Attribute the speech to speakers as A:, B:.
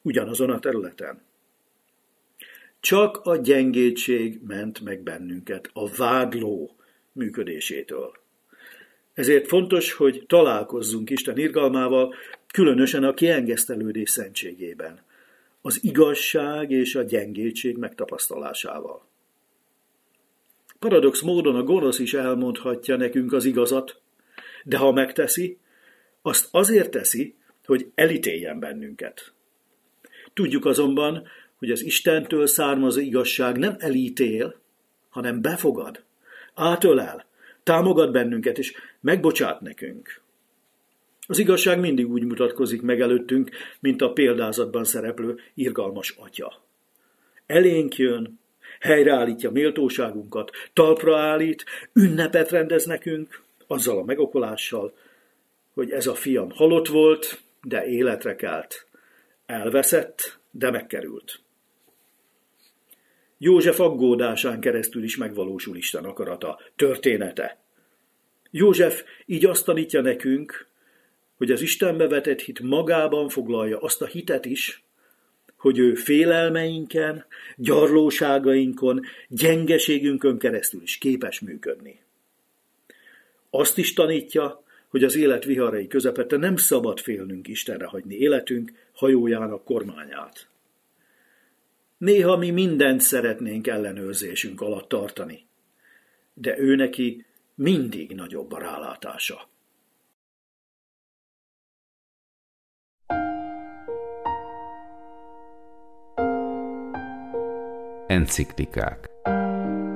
A: ugyanazon a területen. Csak a gyengétség ment meg bennünket a vádló működésétől. Ezért fontos, hogy találkozzunk Isten irgalmával, különösen a kiengesztelődés szentségében, az igazság és a gyengétség megtapasztalásával. Paradox módon a gonosz is elmondhatja nekünk az igazat, de ha megteszi, azt azért teszi, hogy elítéljen bennünket. Tudjuk azonban, hogy az Istentől származó igazság nem elítél, hanem befogad, átölel, támogat bennünket és megbocsát nekünk. Az igazság mindig úgy mutatkozik meg előttünk, mint a példázatban szereplő irgalmas atya. Elénk jön, helyreállítja méltóságunkat, talpra állít, ünnepet rendez nekünk, azzal a megokolással, hogy ez a fiam halott volt, de életre kelt, elveszett, de megkerült. József aggódásán keresztül is megvalósul Isten akarata, története. József így azt tanítja nekünk, hogy az Istenbe vetett hit magában foglalja azt a hitet is, hogy ő félelmeinken, gyarlóságainkon, gyengeségünkön keresztül is képes működni. Azt is tanítja, hogy az élet viharai közepette nem szabad félnünk Istenre hagyni életünk hajójának kormányát. Néha mi mindent szeretnénk ellenőrzésünk alatt tartani, de ő neki mindig nagyobb a rálátása.
B: Enciklikák.